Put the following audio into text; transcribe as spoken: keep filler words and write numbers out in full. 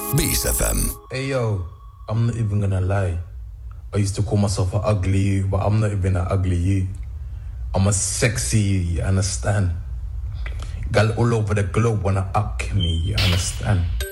Beast F M. Hey yo, I'm not even gonna lie. I used to call myself an ugly you, but I'm not even an ugly you. I'm a sexy you, you understand? Gal all over the globe wanna up me, you understand?